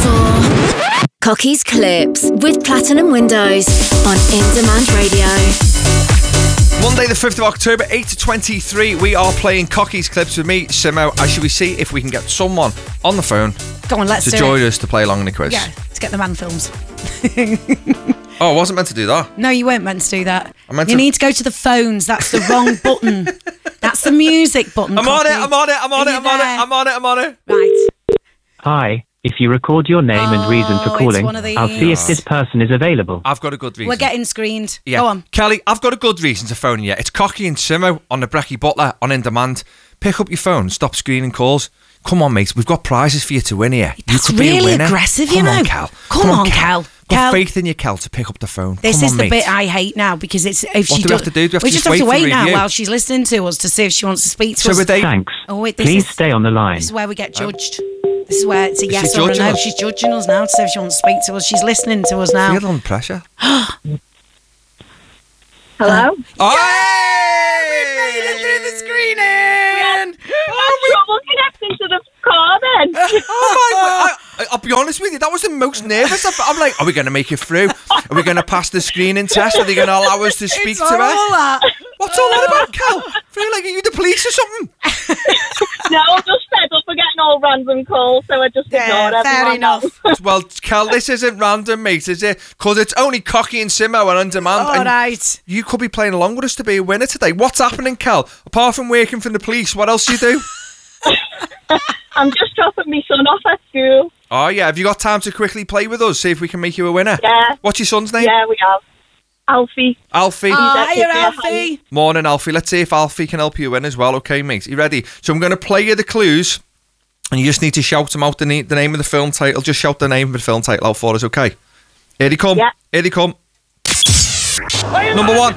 for Cocky's Clips with Platinum Windows on In Demand Radio. Monday the 5th of October, 8 to 23, we are playing Cocky's Clips with me, Simo. Should we see if we can get someone on the phone Go on, let's to do join it. us to play along in the quiz? Yeah, let's get the man films. Oh, I wasn't meant to do that. No, you weren't meant to do that. meant You to- need to go to the phones. That's the wrong button. That's the music button. I'm on it, Cocky. I'm on it, I'm on Are it, you I'm on it, there? I'm on it, I'm on it. Right. Hi, if you record your name and reason Oh, for it's calling, one of I'll see if these. this person is available. I've got a good reason. We're getting screened. Yeah. Go on. Kelly, I've got a good reason to phone you. It's Cocky and Simo on the Brecky Butler on In Demand. Pick up your phone, stop screening calls. Come on, mate, we've got prizes for you to win here. That's you could be a really winner. aggressive, Come you know. on, Cal. Come on, Cal. Got Cal. faith in your Cal to pick up the phone. This Come is on, the mate. bit I hate now because it's if What she do we have to do? Do we have to just just have to wait for wait now review? while she's listening to us to see if she wants to speak to So us. were they? Thanks. Oh, wait, this Please is- stay on the line. This is where we get judged. This is where it's a Is yes she or a judging no. us? She's judging us now to see if she wants to speak to us. She's listening to us now. Feel under pressure. Hello? Hey! Made it through the screening. Trouble connecting to the car then. Oh my! I'll be honest with you. That was the most nervous. I'm like, are we going to make it through? Are we going to pass the screening test? Are they going to allow us to speak It's to all her? that. What's all that about, Cal? Feel like are you the police or something? No, I'm just fed up for getting all random calls, so I just ignored everyone. fair enough. Well, Cal, this isn't random, mate, is it? Because it's only Cocky and Simo and On Demand. All and right. you could be playing along with us to be a winner today. What's happening, Cal? Apart from working for the police, what else you do? I'm just dropping my son off at school. Oh, yeah. Have you got time to quickly play with us? See if we can make you a winner? Yeah. What's your son's name? Yeah, we have. Alfie. Alfie. Hiya, Yeah. Alfie. Morning, Alfie. Let's see if Alfie can help you win as well. Okay, mate. You ready? So I'm going to play you the clues, and you just need to shout them out, the name of the film title. Just shout the name of the film title out for us, okay? Here they come. Yeah. Here they come. Number one.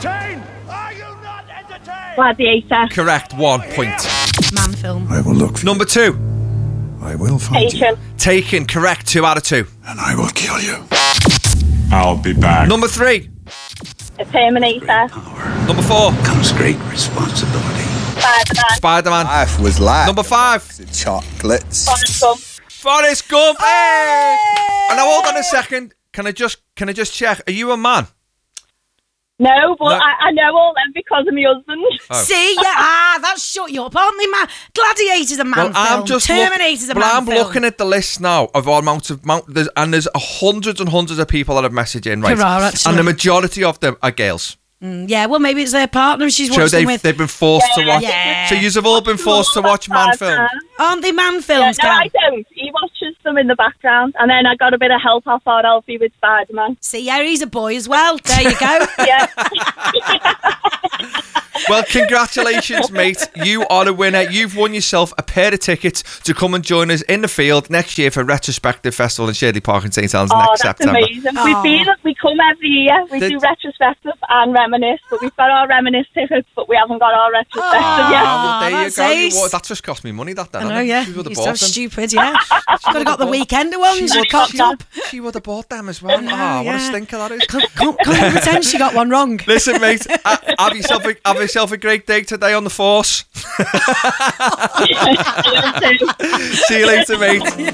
Gladiator. Correct. 1 point. Man film. I will look for Number two. I will find you, Taken. Taken. Correct. 2 out of 2. and I will kill you. I'll be back. Number 3. A Terminator. Number 4. Comes great responsibility. Spider-Man. Spider-Man. Life was like Number 5. the chocolates. Forrest Gump. Forrest Gump. Hey! And now hold on a second. Can I just check? Are you a man? No, but No. I know all them because of my husband. Oh. See, yeah, that's shut you up, aren't they, man? Gladiator's a man film. Terminator's a man I'm film. looking at the list now of our there's hundreds and hundreds of people that have messaged in, right? There are, actually. And the majority of them are girls. Yeah, well, maybe it's their partner she's So watched them with. they've been forced to watch. Yeah. So you've all been forced to watch man films. Aren't they man Yeah, films, no, Cal? I don't. He watches them in the background, and then I got a bit of help off our Alfie with Spider-Man. See, yeah, he's a boy as well. There you go. Yeah. Well, congratulations, mate. You are the winner. You've won yourself a pair of tickets to come and join us in the field next year for Retrospective Festival in Shirley Park in St Helens Oh, next that's September. amazing. Oh. We come every year. We do retrospective and reminisce, but we've got our reminisce tickets, but we haven't got our retrospective yet. Well, there that's you go. ace. That's just cost me money, that then. I know, hasn't it? yeah. She would have You're so bought them. stupid, yeah. She could have got the weekender ones. She cocked up. She would have bought them as well. know, What a yeah. stinker that is. Can't pretend she got one wrong. Listen, mate, have yourself a great day today on the force. See you later, mate.